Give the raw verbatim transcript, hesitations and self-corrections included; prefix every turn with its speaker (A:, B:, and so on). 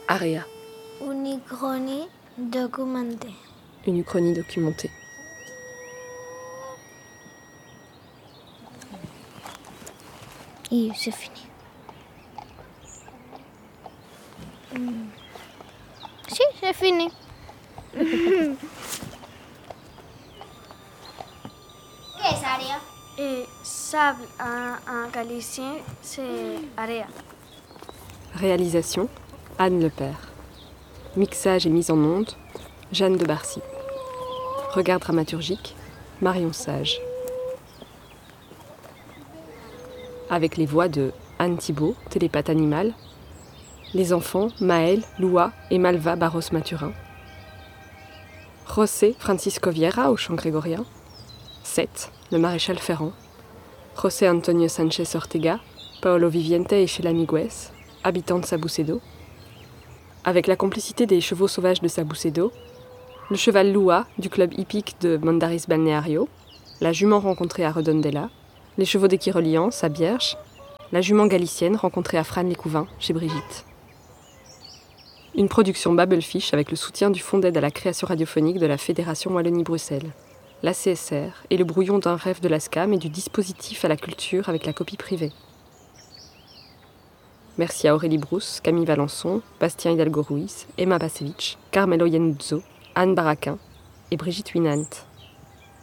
A: Area.
B: Une uchronie documentée.
A: Une uchronie documentée.
B: Et c'est fini. Mm. Si, c'est fini.
C: ¿Qué es Area?
D: Et sable en, en galicien, c'est area.
A: Réalisation, Anne Lepère. Mixage et mise en onde, Jeanne de Barcy. Regard dramaturgique, Marion Sage. Avec les voix de Anne Thibault, télépathe animale, les enfants Maël, Loua et Malva Barros-Mathurin, José Francisco Vieira au chant grégorien, Seth, le maréchal Ferrand, José Antonio Sánchez Ortega, Paolo Viviente et Sheila Miguez, habitants de Sabucedo, avec la complicité des chevaux sauvages de Sabucedo, le cheval Loua du club hippique de Mondaris Balneario, la jument rencontrée à Redondela, les chevaux d'Équiroliance à Bierge, la jument galicienne rencontrée à Frasnes-les-Couvains chez Brigitte. Une production Babelfish avec le soutien du Fonds d'aide à la création radiophonique de la Fédération Wallonie-Bruxelles, l'A C S R et le brouillon d'un rêve de l'A S C A M et du dispositif à la culture avec la copie privée. Merci à Aurélie Brousse, Camille Valençon, Bastien Hidalgo Ruiz, Emma Basevich, Carmelo Yenuzzo, Anne Baraquin et Brigitte Winant.